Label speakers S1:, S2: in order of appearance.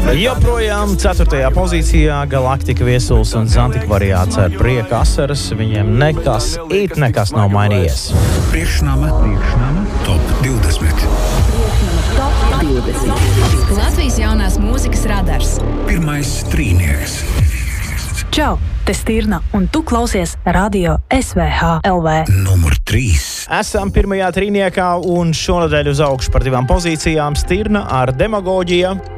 S1: Joprojām 4. pozīcijā Galaktika, Viesuls un Zantikvariāts ar Prieka asaras. Viņiem nekas nav mainījies.
S2: Priekšnama top 20.
S3: Latvijas jaunās mūzikas radars.
S2: Pirmais trīnieks.
S4: Čau, te Stirna, un tu klausies Radio SVH LV.
S2: Numur 3.
S1: Esam pirmajā trīniekā un šonadēļ uz augšu par 2 pozīcijām Stirna ar Demagoģija.